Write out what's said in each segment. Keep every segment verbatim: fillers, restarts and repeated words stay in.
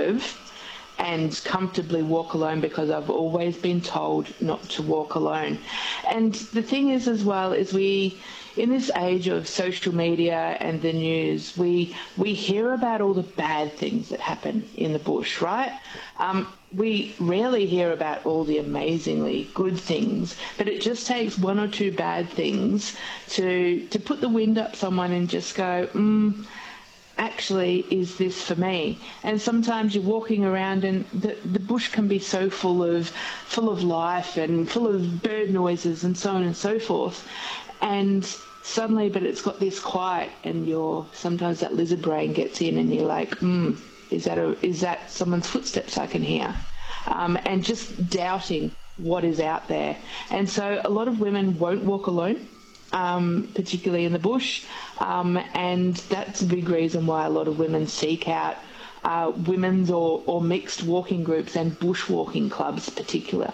observe and comfortably walk alone because I've always been told not to walk alone. And the thing is as well is we, in this age of social media and the news, we we hear about all the bad things that happen in the bush, right? Um, we rarely hear about all the amazingly good things, but it just takes one or two bad things to to put the wind up someone and just go, mm, actually, is this for me? And sometimes you're walking around and the, the bush can be so full of full of life and full of bird noises and so on and so forth. And suddenly, but it's got this quiet, and you're sometimes that lizard brain gets in, and you're like, hmm, is that a, is that someone's footsteps I can hear? Um, and just doubting what is out there. And so a lot of women won't walk alone. Um, particularly in the bush, um, and that's a big reason why a lot of women seek out uh, women's or, or mixed walking groups and bushwalking clubs in particular.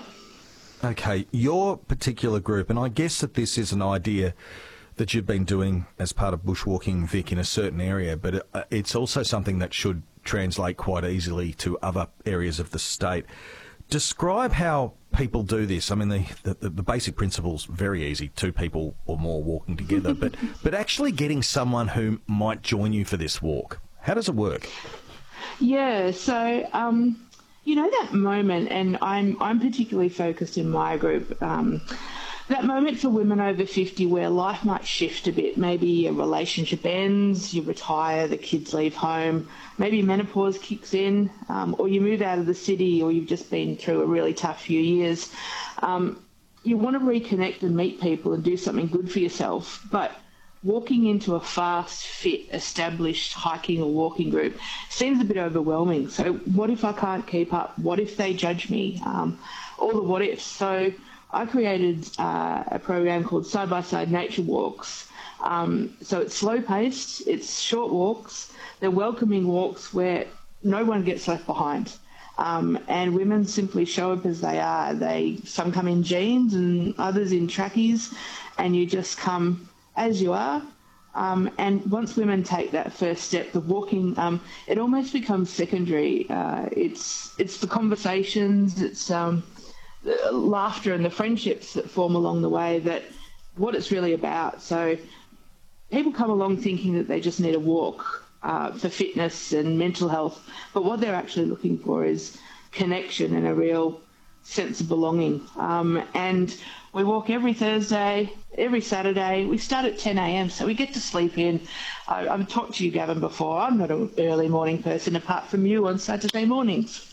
Okay, your particular group, and I guess that this is an idea that you've been doing as part of bushwalking, Vic, in a certain area, but it, uh, it's also something that should translate quite easily to other areas of the state. Describe how people do this. I mean, the, the, the basic principle's very easy, two people or more walking together, but, but actually getting someone who might join you for this walk, how does it work? Yeah, so, um, you know, that moment, and I'm, I'm particularly focused in my group, um, that moment for women over fifty where life might shift a bit. Maybe a relationship ends, you retire, the kids leave home, maybe menopause kicks in, um, or you move out of the city, or you've just been through a really tough few years. Um, you want to reconnect and meet people and do something good for yourself, but walking into a fast, fit, established hiking or walking group seems a bit overwhelming. So what if I can't keep up? What if they judge me? Um, all the what ifs. So I created uh, a program called Side by Side Nature Walks. Um, so it's slow paced, it's short walks, they're welcoming walks where no one gets left behind. Um, and women simply show up as they are. They some come in jeans and others in trackies, and you just come as you are. Um, and once women take that first step, the walking, um, it almost becomes secondary. Uh, it's it's the conversations, it's um, the laughter and the friendships that form along the way that what it's really about. So people come along thinking that they just need a walk uh, for fitness and mental health, but what they're actually looking for is connection and a real sense of belonging. Um, and we walk every Thursday, every Saturday. We start at ten a.m, so we get to sleep in. I, I've talked to you, Gavin, before. I'm not an early morning person apart from you on Saturday mornings.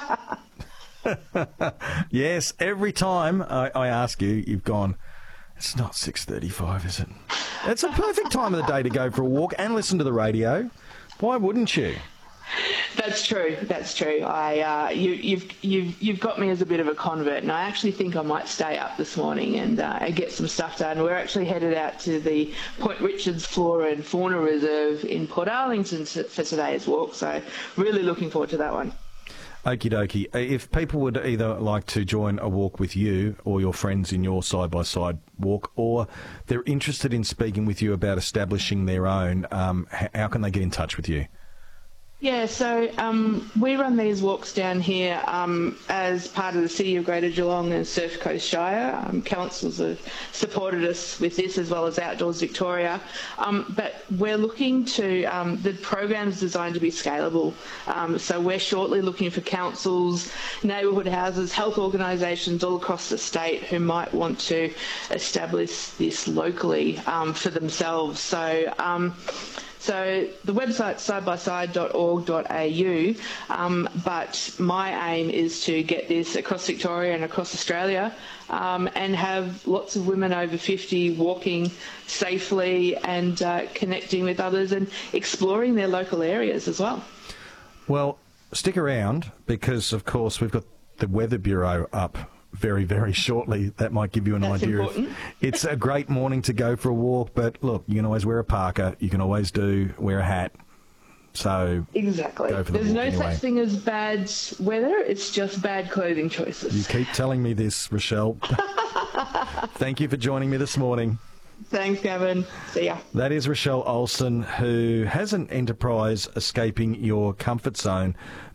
Yes, every time I, I ask you, you've gone, it's not six thirty-five, is it? It's a perfect time of the day to go for a walk and listen to the radio. Why wouldn't you? That's true. That's true. I uh, you, you've you've you've got me as a bit of a convert, and I actually think I might stay up this morning and uh, get some stuff done. We're actually headed out to the Point Richards Flora and Fauna Reserve in Port Arlington for today's walk. So really looking forward to that one. Okie dokie. If people would either like to join a walk with you or your friends in your side-by-side walk, or they're interested in speaking with you about establishing their own, um, how can they get in touch with you? Yeah, so um, we run these walks down here um, as part of the City of Greater Geelong and Surf Coast Shire. Um, councils have supported us with this, as well as Outdoors Victoria. Um, but we're looking to, um, the program's designed to be scalable. Um, so we're shortly looking for councils, neighbourhood houses, health organisations all across the state who might want to establish this locally um, for themselves. So um, So the website's side by side dot org dot a u, um, but my aim is to get this across Victoria and across Australia um, and have lots of women over fifty walking safely and uh, connecting with others and exploring their local areas as well. Well, stick around because, of course, we've got the Weather Bureau up very, very shortly. That might give you an That's idea. Important. Of, it's a great morning to go for a walk, but look, you can always wear a parka. You can always do wear a hat. So exactly. Go for the There's walk no anyway. such thing as bad weather. It's just bad clothing choices. You keep telling me this, Rochelle. Thank you for joining me this morning. Thanks, Gavin. See ya. That is Rochelle Olsen, who has an enterprise escaping your comfort zone